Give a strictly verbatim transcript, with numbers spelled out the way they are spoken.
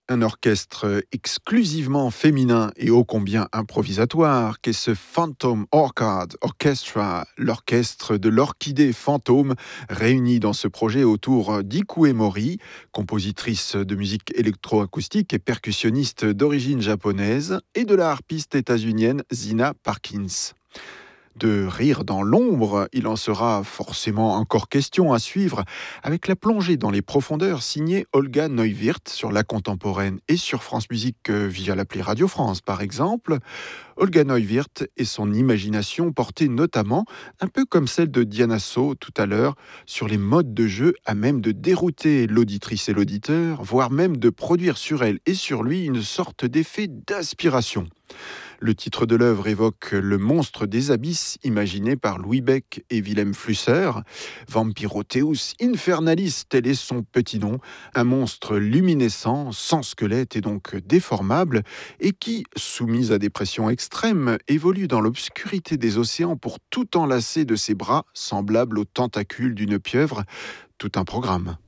Un orchestre exclusivement féminin et ô combien improvisatoire qu'est ce Phantom Orchard Orchestra, l'orchestre de l'orchidée fantôme, réuni dans ce projet autour d'Ikue Mori, compositrice de musique électroacoustique et percussionniste d'origine japonaise, et de la harpiste états-unienne Zina Parkins. De rire dans l'ombre, il en sera forcément encore question à suivre avec la plongée dans les profondeurs signée Olga Neuwirth sur la contemporaine et sur France Musique euh, via l'appli Radio France par exemple. Olga Neuwirth et son imagination portée notamment, un peu comme celle de Diana So tout à l'heure, sur les modes de jeu à même de dérouter l'auditrice et l'auditeur, voire même de produire sur elle et sur lui une sorte d'effet d'aspiration. Le titre de l'œuvre évoque le monstre des abysses imaginé par Louis Beck et Wilhelm Flusser. Vampirotheus Infernalis, tel est son petit nom, un monstre luminescent, sans squelette et donc déformable, et qui, soumis à des pressions extrêmes, évolue dans l'obscurité des océans pour tout enlacer de ses bras, semblables aux tentacules d'une pieuvre. Tout un programme.